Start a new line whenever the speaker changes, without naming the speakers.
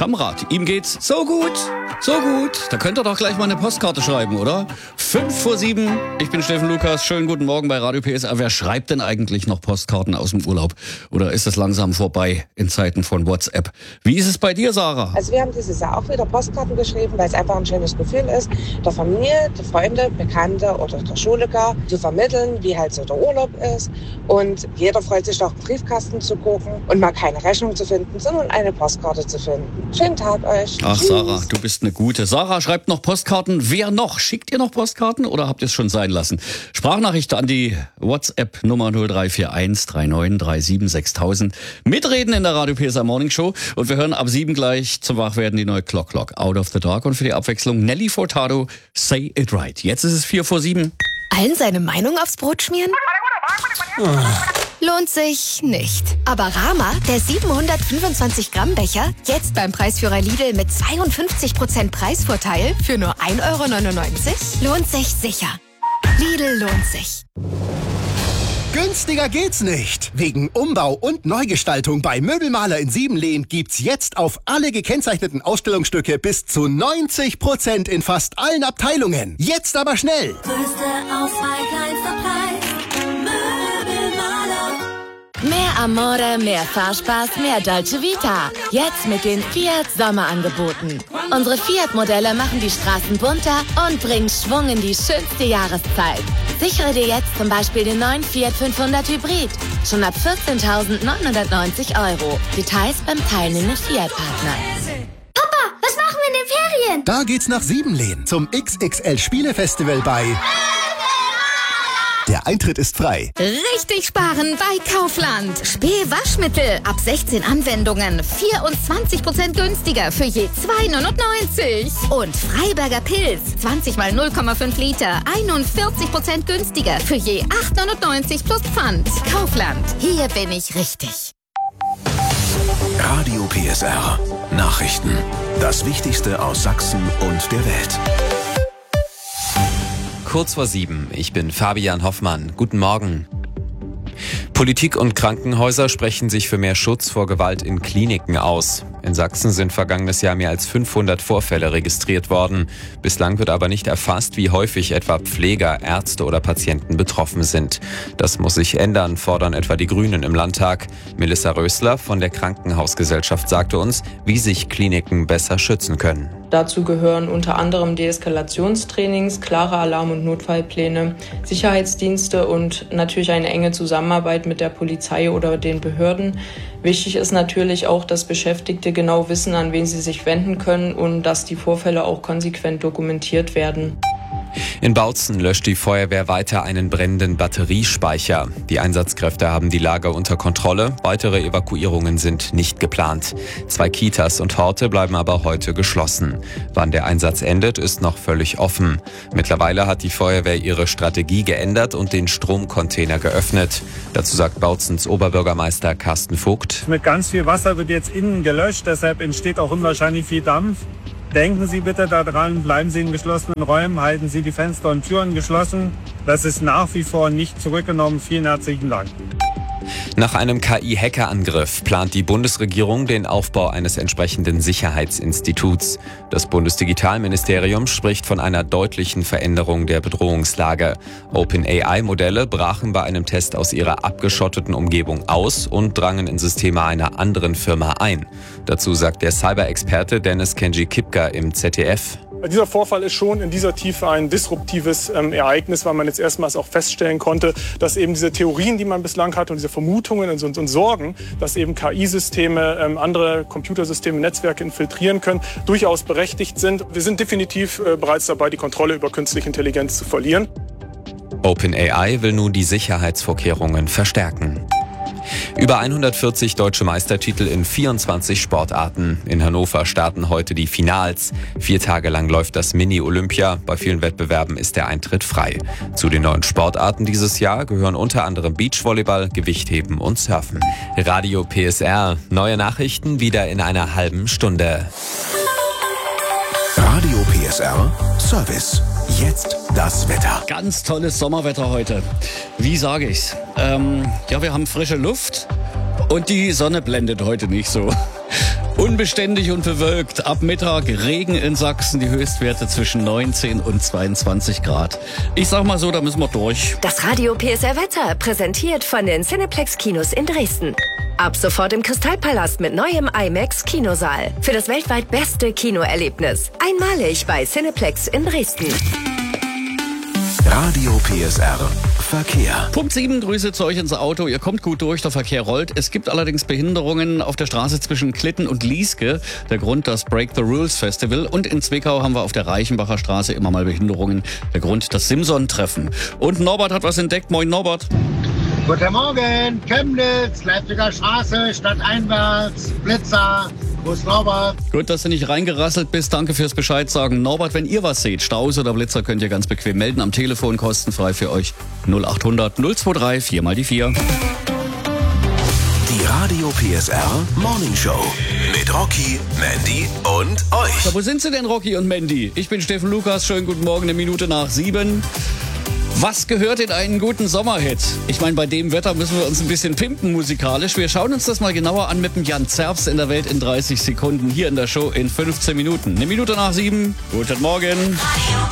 Kamerad, ihm geht's so gut. Da könnt ihr doch gleich mal eine Postkarte schreiben, oder? 5:07, ich bin Steffen Lukas. Schönen guten Morgen bei Radio PSR. Wer schreibt denn eigentlich noch Postkarten aus dem Urlaub? Oder ist es langsam vorbei in Zeiten von WhatsApp? Wie ist es bei dir, Sarah?
Also wir haben dieses Jahr auch wieder Postkarten geschrieben, weil es einfach ein schönes Gefühl ist, der Familie, der Freunde, Bekannte oder der Schule gar zu vermitteln, wie halt so der Urlaub ist. Und jeder freut sich doch, einen Briefkasten zu gucken und mal keine Rechnung zu finden, sondern eine Postkarte zu finden. Schönen Tag euch.
Ach,
Tschüss.
Sarah, du bist eine gute. Sarah schreibt noch Postkarten. Wer noch? Schickt ihr noch Postkarten oder habt ihr es schon sein lassen? Sprachnachricht an die WhatsApp-Nummer 0341 3937 6000. Mitreden in der Radio PSR Morning Show. Und wir hören ab 7 gleich zum Wachwerden die neue Clock Out of the Dark. Und für die Abwechslung Nelly Furtado, Say It Right. Jetzt ist es 6:04.
Allen seine Meinung aufs Brot schmieren? Lohnt sich nicht. Aber Rama, der 725 Gramm Becher, jetzt beim Preisführer Lidl mit 52% Preisvorteil für nur 1,99 €, lohnt sich sicher. Lidl lohnt sich.
Günstiger geht's nicht. Wegen Umbau und Neugestaltung bei Möbelmaler in Siebenlehn gibt's jetzt auf alle gekennzeichneten Ausstellungsstücke bis zu 90% in fast allen Abteilungen. Jetzt aber schnell!
Größte Auswahl, kleinster Preis. Möbelmaler.
Mehr Amore, mehr Fahrspaß, mehr Dolce Vita. Jetzt mit den Fiat Sommerangeboten. Unsere Fiat-Modelle machen die Straßen bunter und bringen Schwung in die schönste Jahreszeit. Sichere dir jetzt zum Beispiel den neuen Fiat 500 Hybrid. Schon ab 14.990 €. Details beim teilnehmenden Fiat-Partner.
Papa, was machen wir in den Ferien?
Da geht's nach Siebenlehn zum XXL Spielefestival bei... Der Eintritt ist frei.
Richtig sparen bei Kaufland. Spee-Waschmittel ab 16 Anwendungen. 24% günstiger für je 2,99 €. Und Freiberger Pilz. 20 mal 0,5 Liter. 41% günstiger für je 8,99 € plus Pfand. Kaufland. Hier bin ich richtig.
Radio PSR. Nachrichten. Das Wichtigste aus Sachsen und der Welt.
Kurz vor 7. Ich bin Fabian Hoffmann. Guten Morgen. Politik und Krankenhäuser sprechen sich für mehr Schutz vor Gewalt in Kliniken aus. In Sachsen sind vergangenes Jahr mehr als 500 Vorfälle registriert worden. Bislang wird aber nicht erfasst, wie häufig etwa Pfleger, Ärzte oder Patienten betroffen sind. Das muss sich ändern, fordern etwa die Grünen im Landtag. Melissa Rösler von der Krankenhausgesellschaft sagte uns, wie sich Kliniken besser schützen können.
Dazu gehören unter anderem Deeskalationstrainings, klare Alarm- und Notfallpläne, Sicherheitsdienste und natürlich eine enge Zusammenarbeit mit der Polizei oder den Behörden. Wichtig ist natürlich auch, dass Beschäftigte genau wissen, an wen sie sich wenden können und dass die Vorfälle auch konsequent dokumentiert werden.
In Bautzen löscht die Feuerwehr weiter einen brennenden Batteriespeicher. Die Einsatzkräfte haben die Lage unter Kontrolle. Weitere Evakuierungen sind nicht geplant. 2 Kitas und Horte bleiben aber heute geschlossen. Wann der Einsatz endet, ist noch völlig offen. Mittlerweile hat die Feuerwehr ihre Strategie geändert und den Stromcontainer geöffnet. Dazu sagt Bautzens Oberbürgermeister Carsten Vogt.
Mit ganz viel Wasser wird jetzt innen gelöscht, deshalb entsteht auch unwahrscheinlich viel Dampf. Denken Sie bitte daran, bleiben Sie in geschlossenen Räumen, halten Sie die Fenster und Türen geschlossen. Das ist nach wie vor nicht zurückgenommen. Vielen herzlichen Dank.
Nach einem KI-Hackerangriff plant die Bundesregierung den Aufbau eines entsprechenden Sicherheitsinstituts. Das Bundesdigitalministerium spricht von einer deutlichen Veränderung der Bedrohungslage. OpenAI-Modelle brachen bei einem Test aus ihrer abgeschotteten Umgebung aus und drangen in Systeme einer anderen Firma ein. Dazu sagt der Cyber-Experte Dennis Kenji-Kipka im ZDF.
Dieser Vorfall ist schon in dieser Tiefe ein disruptives Ereignis, weil man jetzt erstmals auch feststellen konnte, dass eben diese Theorien, die man bislang hatte und diese Vermutungen und Sorgen, dass eben KI-Systeme andere Computersysteme, Netzwerke infiltrieren können, durchaus berechtigt sind. Wir sind definitiv bereits dabei, die Kontrolle über künstliche Intelligenz zu verlieren.
OpenAI will nun die Sicherheitsvorkehrungen verstärken. Über 140 deutsche Meistertitel in 24 Sportarten. In Hannover starten heute die Finals. 4 Tage lang läuft das Mini-Olympia. Bei vielen Wettbewerben ist der Eintritt frei. Zu den neuen Sportarten dieses Jahr gehören unter anderem Beachvolleyball, Gewichtheben und Surfen. Radio PSR. Neue Nachrichten wieder in einer halben Stunde.
Radio PSR Service. Jetzt das Wetter.
Ganz tolles Sommerwetter heute. Wie sage ich's? Wir haben frische Luft und die Sonne blendet heute nicht so. Unbeständig und bewölkt. Ab Mittag Regen in Sachsen, die Höchstwerte zwischen 19 und 22 Grad. Ich sag mal so, da müssen wir durch.
Das Radio PSR Wetter, präsentiert von den Cineplex Kinos in Dresden. Ab sofort im Kristallpalast mit neuem IMAX Kinosaal. Für das weltweit beste Kinoerlebnis. Einmalig bei Cineplex in Dresden.
Radio PSR Verkehr.
Punkt 7, Grüße zu euch ins Auto. Ihr kommt gut durch, der Verkehr rollt. Es gibt allerdings Behinderungen auf der Straße zwischen Klitten und Lieske. Der Grund, das Break the Rules Festival. Und in Zwickau haben wir auf der Reichenbacher Straße immer mal Behinderungen. Der Grund, das Simson-Treffen. Und Norbert hat was entdeckt. Moin Norbert.
Guten Morgen, Chemnitz, Leipziger Straße, stadteinwärts, Blitzer. Prost, Norbert.
Gut, dass du nicht reingerasselt bist. Danke fürs Bescheid sagen. Norbert, wenn ihr was seht, Staus oder Blitzer, könnt ihr ganz bequem melden. Am Telefon kostenfrei für euch 0800 023 4 mal die 4.
Die Radio PSR Morning Show mit Rocky, Mandy und euch.
Ja, wo sind sie denn, Rocky und Mandy? Ich bin Steffen Lukas. Schönen guten Morgen, 7:01. Was gehört in einen guten Sommerhit? Ich meine, bei dem Wetter müssen wir uns ein bisschen pimpen musikalisch. Wir schauen uns das mal genauer an mit dem Jan Zerbst in der Welt in 30 Sekunden hier in der Show in 15 Minuten. 7:01. Guten Morgen.